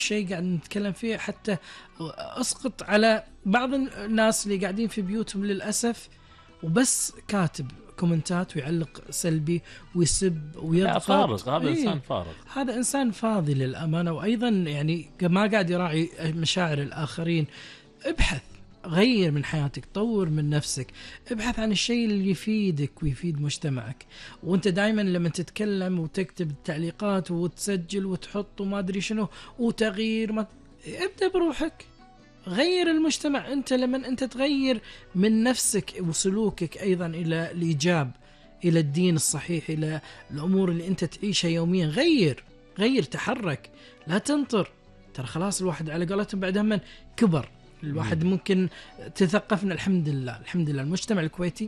شيء قاعد نتكلم فيه، حتى اسقط على بعض الناس اللي قاعدين في بيوتهم للأسف وبس كاتب كومنتات ويعلق سلبي ويسب ويضغط. فارغ، هذا إنسان فارغ، هذا إنسان فاضي للأمانة، وأيضا يعني ما قاعد يراعي مشاعر الآخرين. ابحث، غير من حياتك، طور من نفسك، ابحث عن الشيء اللي يفيدك ويفيد مجتمعك. وانت دائما لما تتكلم وتكتب التعليقات وتسجل وتحط وما ادري شنو وتغيير، ما ابدأ بروحك، غير المجتمع. انت لما انت تغير من نفسك وسلوكك ايضا الى الايجاب، الى الدين الصحيح، الى الامور اللي انت تعيشها يوميا، غير تحرك، لا تنطر. ترى خلاص الواحد على قولتهم بعد هم كبر. الواحد ممكن تثقفنا، الحمد لله المجتمع الكويتي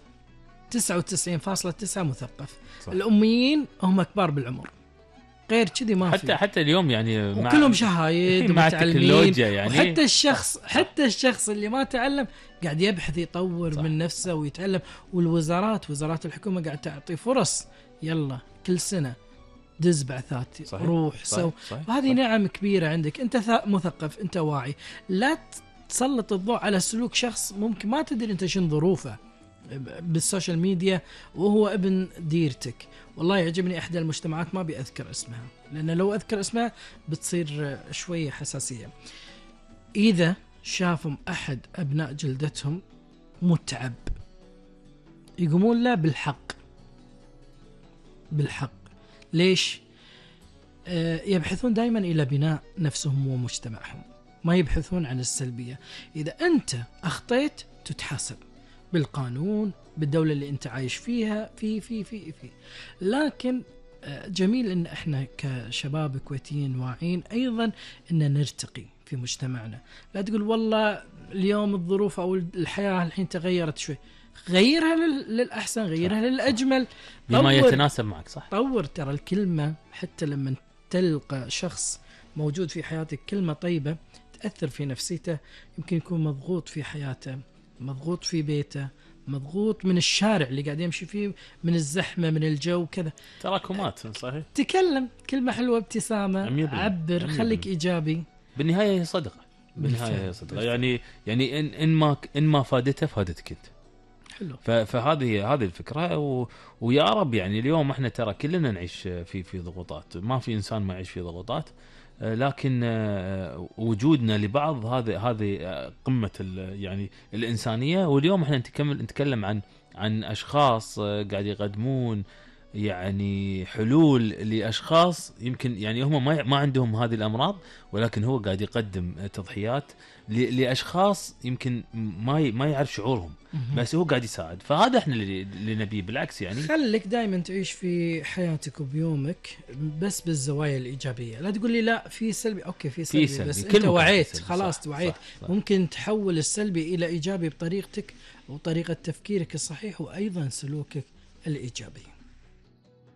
99.9 مثقف. صح. الأميين هم كبار بالعمر، غير كذي ما في. حتى اليوم يعني وكلهم شهايد ومتعلمين يعني. حتى الشخص اللي ما تعلم قاعد يبحث يطور. صح. من نفسه ويتعلم. وزارات الحكومة قاعد تعطي فرص، يلا كل سنة دز بعثات. صحيح. روح سو. وهذه نعم كبيرة عندك. أنت مثقف، أنت واعي، لا تسلط الضوء على سلوك شخص ممكن ما تدري أنت شن ظروفه بالسوشيال ميديا وهو ابن ديرتك. والله يعجبني إحدى المجتمعات، ما بيأذكر اسمها لأن لو أذكر اسمها بتصير شوية حساسية. إذا شافهم أحد أبناء جلدتهم متعب يقومون له بالحق. ليش؟ يبحثون دائما إلى بناء نفسهم ومجتمعهم، ما يبحثون عن السلبية. إذا أنت أخطيت تتحاسب بالقانون، بالدولة اللي أنت عايش فيها، في لكن جميل إن إحنا كشباب كويتيين واعين أيضا إن نرتقي في مجتمعنا. لا تقول والله اليوم الظروف أو الحياة الحين تغيرت شوي، غيرها للأحسن، غيرها للأجمل، بما يتناسب معك. صح. طور. ترى الكلمة حتى لما تلقى شخص موجود في حياتك كلمة طيبة تأثر في نفسيته. يمكن يكون مضغوط في حياته، مضغوط في بيته، مضغوط من الشارع اللي قاعد يمشي فيه، من الزحمة، من الجو كذا. تراكمات. صحيح. تكلم كلمة حلوة، ابتسامة، عبر، خليك إيجابي. بالنهاية هي صدقة. يعني إن ما فادته فادتك أنت. حلو. فهذه الفكرة. ويا رب يعني اليوم احنا ترى كلنا نعيش في ضغوطات، ما في إنسان ما يعيش في ضغوطات، لكن وجودنا لبعض هذه قمة يعني الإنسانية. واليوم احنا نتكلم عن أشخاص قاعد يقدمون يعني حلول لأشخاص يمكن يعني هم ما عندهم هذه الأمراض، ولكن هو قاعد يقدم تضحيات لأشخاص يمكن ما يعرف شعورهم، بس هو قاعد يساعد. فهذا احنا اللي نبيه. بالعكس يعني خليك دائما تعيش في حياتك وبيومك بس بالزوايا الإيجابية. لا تقول لي لا في سلبي، أوكي في سلبي بس أنت وعيت خلاص. توعيت. صح. ممكن تحول السلبي إلى إيجابي بطريقتك وطريقة تفكيرك الصحيح وأيضا سلوكك الإيجابي.